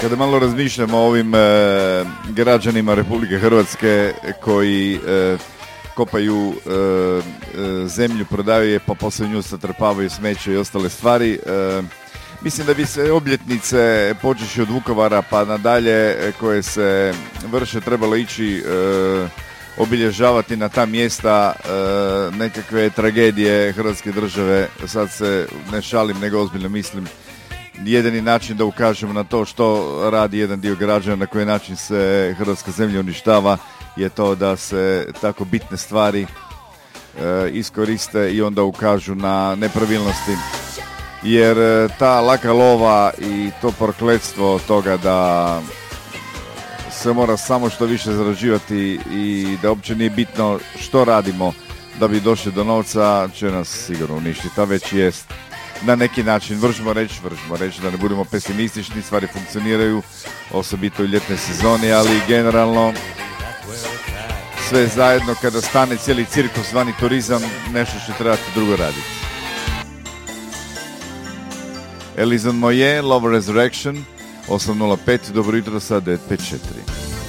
Kada malo razmišljamo o ovim građanima Republike Hrvatske koji kopaju zemlju, prodaju je, pa poslije nju satrpavaju smeće i ostale stvari, mislim da bi se obljetnice, počeši od Vukovara pa nadalje, koje se vrše, trebalo ići obilježavati na ta mjesta nekakve tragedije Hrvatske države. Sad se ne šalim, nego ozbiljno mislim. Jedini način da ukažemo na to što radi jedan dio građana, na koji način se hrvatska zemlja uništava, je to da se tako bitne stvari iskoriste i onda ukažu na nepravilnosti. Jer ta laka lova i to prokletstvo toga da se mora samo što više zarađivati i da uopće nije bitno što radimo da bi došli do novca, će nas sigurno uništiti, a već jest. Na neki način vršimo reći da ne budemo pesimistični, stvari funkcioniraju, osobito u ljetnoj sezoni, ali generalno sve zajedno kada stane cijeli cirkus zvani turizam, nešto će trebati drugo raditi. Elizon Moje, Love Resurrection, 8.05, dobro jutro sa 9.54.